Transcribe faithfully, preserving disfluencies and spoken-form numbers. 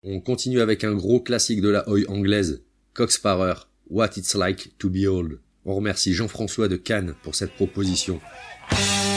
On continue avec un gros classique de la oi anglaise, Cock Sparrer, What It's Like to Be Old. On remercie Jean-François de Cannes pour cette proposition.